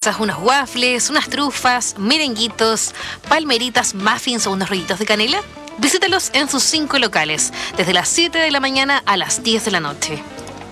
hamburguesas, unos waffles, unas trufas, merenguitos, palmeritas, muffins o unos rollitos de canela? Visítalos en sus 5 locales, desde las 7 de la mañana a las 10 de la noche.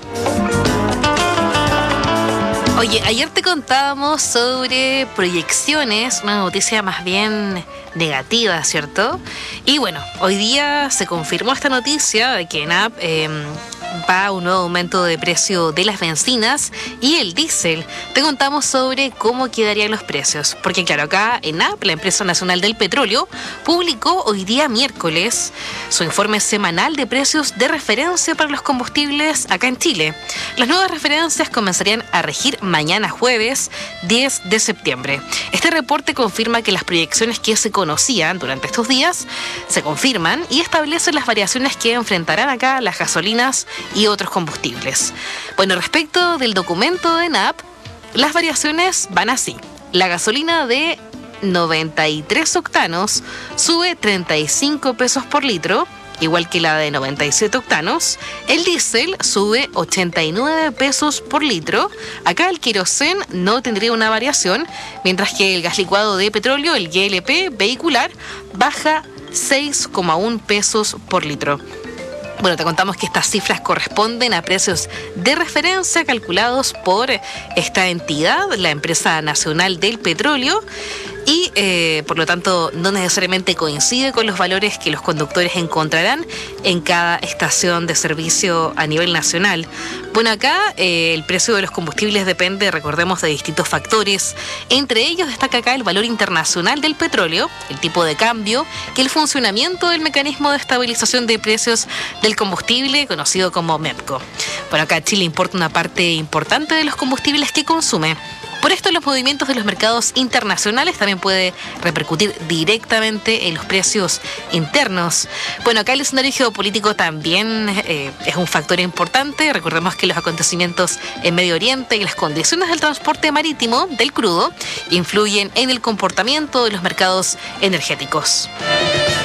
Oye, ayer te contábamos sobre proyecciones, una noticia más bien negativa, ¿cierto? Y bueno, hoy día se confirmó esta noticia de que ENAP va a un nuevo aumento de precio de las bencinas y el diésel. Te contamos sobre cómo quedarían los precios, porque claro, acá ENAP, la Empresa Nacional del Petróleo, publicó hoy día miércoles su informe semanal de precios de referencia para los combustibles acá en Chile. Las nuevas referencias comenzarían a regir mañana jueves 10 de septiembre. Este reporte confirma que las proyecciones que se conocían durante estos días se confirman y establecen las variaciones que enfrentarán acá las gasolinas y otros combustibles. Bueno, respecto del documento de ENAP, las variaciones van así. La gasolina de 93 octanos sube 35 pesos por litro, igual que la de 97 octanos. El diésel sube 89 pesos por litro. Acá el querosén no tendría una variación, mientras que el gas licuado de petróleo, el GLP vehicular, baja 6,1 pesos por litro. Bueno, te contamos que estas cifras corresponden a precios de referencia calculados por esta entidad, la Empresa Nacional del Petróleo, y por lo tanto no necesariamente coincide con los valores que los conductores encontrarán en cada estación de servicio a nivel nacional. Bueno, acá el precio de los combustibles depende, recordemos, de distintos factores. Entre ellos destaca acá el valor internacional del petróleo, el tipo de cambio y el funcionamiento del mecanismo de estabilización de precios del combustible, conocido como MEPCO. Bueno, acá Chile importa una parte importante de los combustibles que consume. Por esto, los movimientos de los mercados internacionales también puede repercutir directamente en los precios internos. Bueno, acá el escenario geopolítico también es un factor importante. Recordemos que los acontecimientos en Medio Oriente y las condiciones del transporte marítimo del crudo influyen en el comportamiento de los mercados energéticos.